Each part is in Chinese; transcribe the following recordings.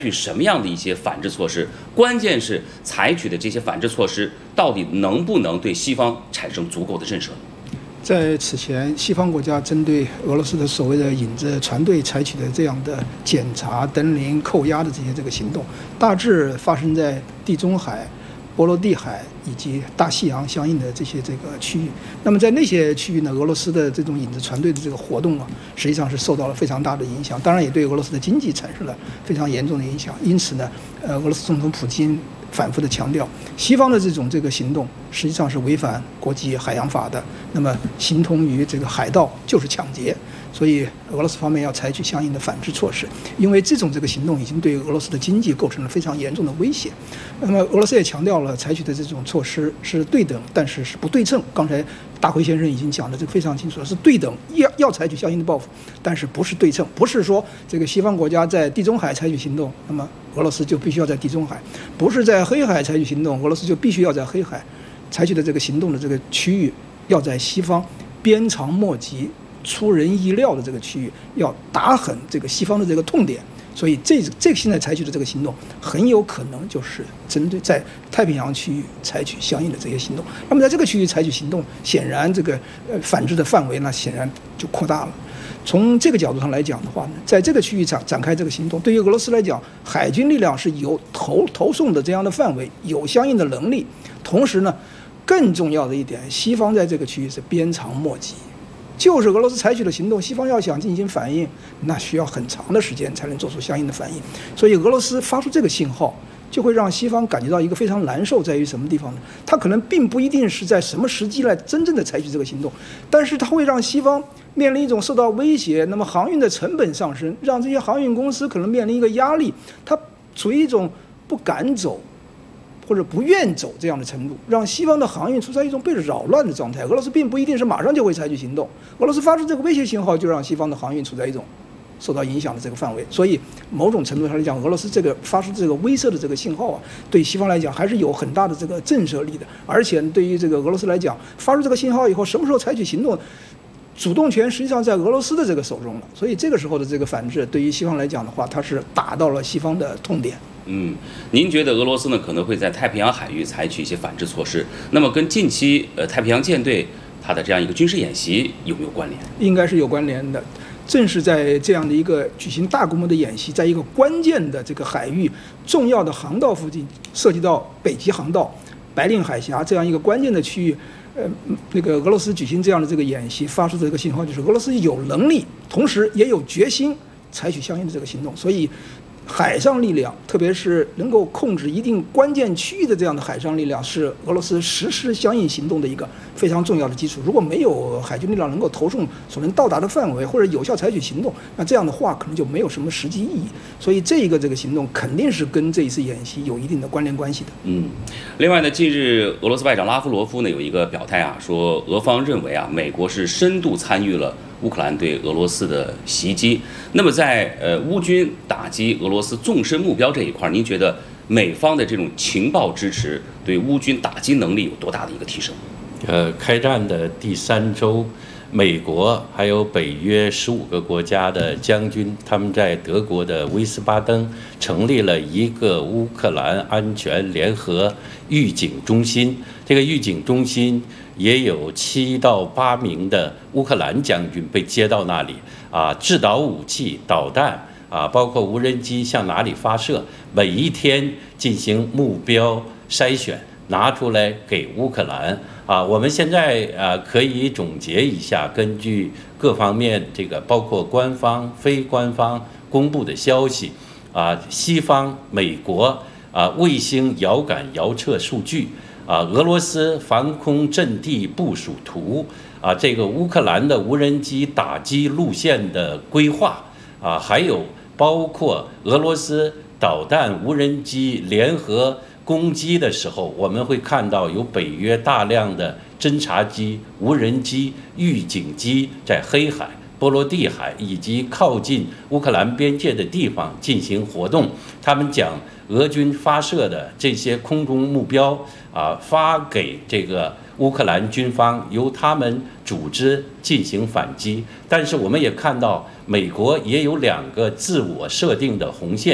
取什么样的一些反制措施？关键是采取的这些反制措施到底能不能对西方产生足够的震慑？ 在此前，西方国家针对俄罗斯的所谓的影子船队采取的这样的检查、登临、扣押的这个行动，大致发生在地中海、波罗的海以及大西洋相应的这个区域。那么在那些区域呢，俄罗斯的这种影子船队的这个活动啊，实际上是受到了非常大的影响，当然也对俄罗斯的经济产生了非常严重的影响。因此呢，俄罗斯总统普京反复的强调，西方的这个行动实际上是违反国际海洋法的，那么形同于这个海盗就是抢劫，所以俄罗斯方面要采取相应的反制措施，因为这个行动已经对俄罗斯的经济构成了非常严重的威胁。那么俄罗斯也强调了，采取的这种措施是对等，但是是不对称。刚才大辉先生已经讲的这个非常清楚了，是对等，要采取相应的报复，但是不是对称，不是说这个西方国家在地中海采取行动，那么俄罗斯就必须要在地中海；不是在黑海采取行动，俄罗斯就必须要在黑海采取的这个行动的这个区域，要在西方鞭长莫及、出人意料的这个区域，要打狠这个西方的这个痛点。所以这个现在采取的这个行动，很有可能就是针对在太平洋区域采取相应的这些行动。那么在这个区域采取行动，显然这个反制的范围呢，显然就扩大了。从这个角度上来讲的话呢，在这个区域展开这个行动，对于俄罗斯来讲，海军力量是有投送的这样的范围，有相应的能力。同时呢，更重要的一点，西方在这个区域是鞭长莫及。就是俄罗斯采取的行动，西方要想进行反应，那需要很长的时间才能做出相应的反应。所以俄罗斯发出这个信号，就会让西方感觉到一个非常难受，在于什么地方呢？它可能并不一定是在什么时机来真正的采取这个行动，但是它会让西方面临一种受到威胁，那么航运的成本上升，让这些航运公司可能面临一个压力，它处于一种不敢走或者不愿走这样的程度，让西方的航运处在一种被扰乱的状态。俄罗斯并不一定是马上就会采取行动，俄罗斯发出这个威胁信号，就让西方的航运处在一种受到影响的这个范围。所以某种程度上来讲，俄罗斯这个发出这个威慑的这个信号啊，对西方来讲还是有很大的这个震慑力的。而且对于这个俄罗斯来讲，发出这个信号以后，什么时候采取行动，主动权实际上在俄罗斯的这个手中了。所以这个时候的这个反制，对于西方来讲的话，它是打到了西方的痛点。 您觉得俄罗斯呢可能会在太平洋海域采取一些反制措施？那么跟近期太平洋舰队它的这样一个军事演习有没有关联？ 应该是有关联的。正是在这样的一个举行大规模的演习，在一个关键的这个海域、重要的航道附近，涉及到北极航道、白令海峡这样一个关键的区域，那个俄罗斯举行这样的这个演习，发出的这个信号就是俄罗斯有能力，同时也有决心采取相应的这个行动。所以海上力量，特别是能够控制一定关键区域的这样的海上力量，是俄罗斯实施相应行动的一个非常重要的基础。如果没有海军力量能够投送所能到达的范围，或者有效采取行动，那这样的话可能就没有什么实际意义。所以这个行动肯定是跟这一次演习有一定的关联关系的。 另外呢，近日俄罗斯外长拉夫罗夫呢有一个表态啊，说俄方认为啊，美国是深度参与了乌克兰对俄罗斯的袭击。那么在乌军打击俄罗斯纵深目标这一块，您觉得美方的这种情报支持对乌军打击能力有多大的一个提升？ 开战的第3周，美国还有北约15个国家的将军，他们在德国的威斯巴登成立了一个乌克兰安全联合预警中心。这个预警中心也有7到8名的乌克兰将军被接到那里制导武器、导弹包括无人机向哪里发射，每一天进行目标筛选，拿出来给乌克兰我们现在可以总结一下，根据各方面这个包括官方、非官方公布的消息西方、美国卫星遥感遥测数据俄罗斯防空阵地部署图这个乌克兰的无人机打击路线的规划还有包括俄罗斯导弹、无人机联合攻击的时候，我们会看到有北约大量的侦察机、无人机、预警机在黑海、波罗的海以及靠近乌克兰边界的地方进行活动。他们将俄军发射的这些空中目标发给这个乌克兰军方，由他们组织进行反击。但是我们也看到，美国也有2个自我设定的红线。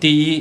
第一，